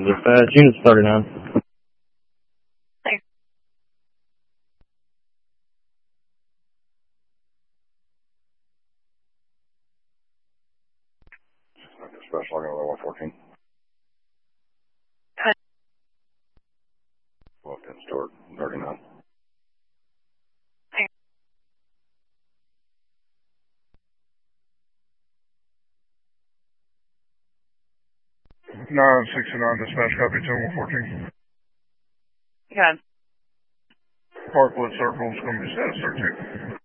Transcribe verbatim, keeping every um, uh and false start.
Morning dispatch, unit thirty-nine. Dispatch logging on one fourteen. Hi. Walked in store thirty-nine. nine sixty-nine dispatch, copy two one fourteen. Good. Parkwood Circle is going to be status thirteen.